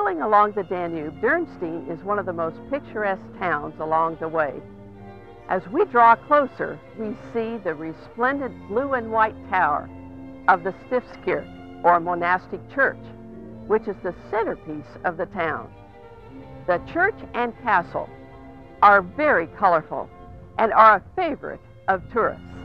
Traveling along the Danube, Dürnstein is one of the most picturesque towns along the way. As we draw closer, we see the resplendent blue and white tower of the Stiftskirche, or monastic church, which is the centerpiece of the town. The church and castle are very colorful and are a favorite of tourists.